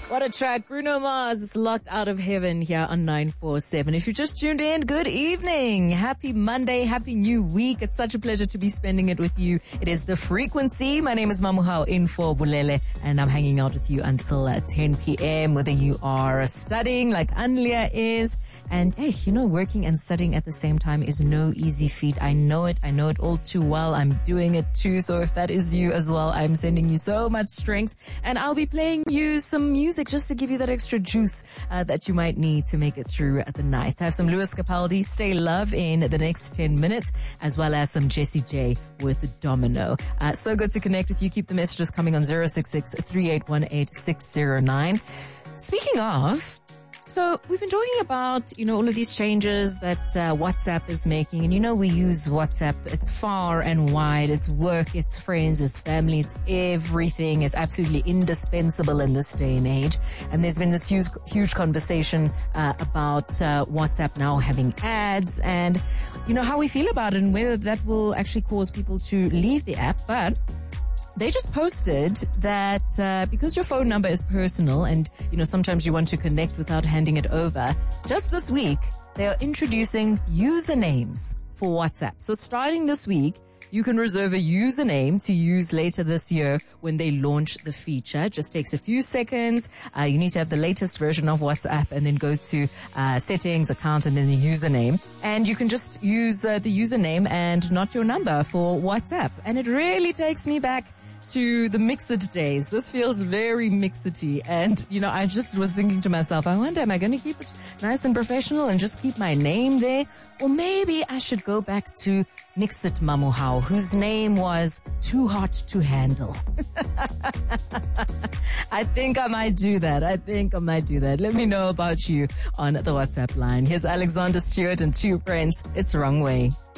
What a track. Bruno Mars is Locked Out of Heaven here on 947. If you just tuned in, good evening. Happy Monday. Happy new week. It's such a pleasure to be spending it with you. It is The Frequency. My name is Mamuhao in for Bulele, and I'm hanging out with you until 10 p.m. Whether you are studying like Anlia is. And hey, you know, working and studying at the same time is no easy feat. I know it all too well. I'm doing it too. So if that is you as well, I'm sending you so much strength. And I'll be playing you some music just to give you that extra juice that you might need to make it through the night. I have some Lewis Capaldi, Stay Love in the next 10 minutes, as well as some Jessie J with Domino. So good to connect with you. Keep the messages coming on 066-3818-609. Speaking of, so we've been talking about, you know, all of these changes that WhatsApp is making. And, you know, we use WhatsApp. It's far and wide. It's work, it's friends, it's family, it's everything. It's absolutely indispensable in this day and age. And there's been this huge conversation about WhatsApp now having ads and, you know, how we feel about it and whether that will actually cause people to leave the app. But they just posted that because your phone number is personal and, you know, sometimes you want to connect without handing it over, just this week, they are introducing usernames for WhatsApp. So starting this week, you can reserve a username to use later this year when they launch the feature. It just takes a few seconds. You need to have the latest version of WhatsApp and then go to settings, account, and then the username. And you can just use the username and not your number for WhatsApp. And it really takes me back to the Mixit days. This feels very Mixity. And, you know, I just was thinking to myself, I wonder, am I going to keep it nice and professional and just keep my name there? Or maybe I should go back to Mixit Mamuhao, whose name was Too Hot to Handle. I think I might do that. Let me know about you on the WhatsApp line. Here's Alexander Stewart and Two Friends. It's Wrong Way.